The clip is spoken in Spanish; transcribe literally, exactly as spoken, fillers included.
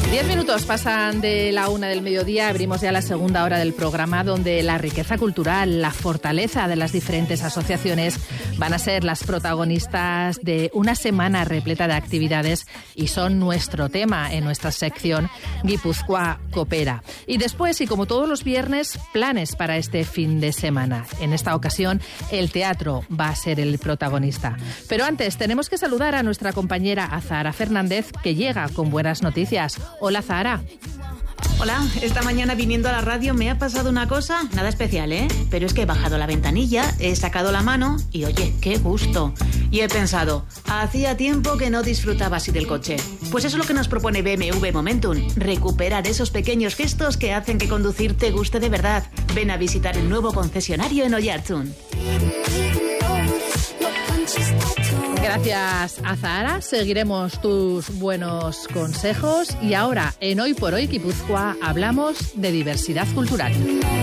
Diez minutos pasan de la una del mediodía, abrimos ya la segunda hora del programa donde la riqueza cultural, la fortaleza de las diferentes asociaciones van a ser las protagonistas de una semana repleta de actividades y son nuestro tema en nuestra sección Guipúzcoa Coopera. Y después, y como todos los viernes, planes para este fin de semana. En esta ocasión, el teatro va a ser el protagonista. Pero antes, tenemos que saludar a nuestra compañera Azahara Fernández, que llega con buenas noticias. Hola, Zahara. Hola, esta mañana viniendo a la radio me ha pasado una cosa, nada especial, ¿eh? Pero es que he bajado la ventanilla, he sacado la mano y oye, qué gusto. Y he pensado, hacía tiempo que no disfrutaba así del coche. Pues eso es lo que nos propone B M W Momentum, recuperar esos pequeños gestos que hacen que conducir te guste de verdad. Ven a visitar el nuevo concesionario en Oyarzun. Gracias, Azahara. Seguiremos tus buenos consejos. Y ahora, en Hoy por Hoy Guipúzcoa, hablamos de diversidad cultural.